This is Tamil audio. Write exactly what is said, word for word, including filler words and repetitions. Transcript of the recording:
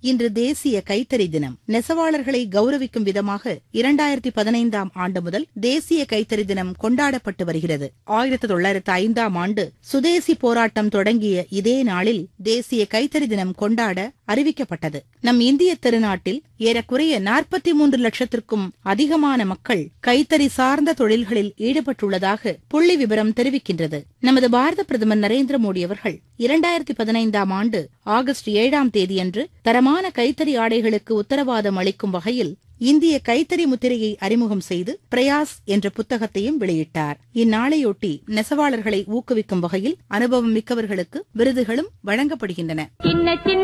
இன்று தேசிய கைத்தறி தினம். நெசவாளர்களை கௌரவிக்கும் விதமாக இரண்டாயிரத்தி பதினைந்தாம் ஆண்டு முதல் தேசிய கைத்தறி தினம் கொண்டாடப்பட்டு வருகிறது. ஆயிரத்தி தொள்ளாயிரத்தி ஐந்தாம் ஆண்டு சுதேசி போராட்டம் தொடங்கிய இதே நாளில் தேசிய கைத்தறி தினம் கொண்டாட அறிவிக்கப்பட்டது. நம் இந்திய திருநாட்டில் ஏறக்குறைய நாற்பத்தி மூன்று லட்சத்திற்கும் அதிகமான மக்கள் கைத்தறி சார்ந்த தொழில்களில் ஈடுபட்டுள்ளதாக புள்ளி விவரம் தெரிவிக்கின்றது. நமது பாரத பிரதமர் நரேந்திர மோடி அவர்கள் இரண்டாயிரத்தி பதினைந்தாம் ஆண்டு ஆகஸ்ட் ஏழாம் தேதியன்று தரமான கைத்தறி ஆடைகளுக்கு உத்தரவாதம் அளிக்கும் வகையில் இந்திய கைத்தறி முத்திரையை அறிமுகம் செய்து பிரயாஸ் என்ற புத்தகத்தையும் வெளியிட்டார். இந்நாளையொட்டி நெசவாளர்களை ஊக்குவிக்கும் வகையில் அனுபவம் மிக்கவர்களுக்கு விருதுகளும் வழங்கப்படுகின்றன.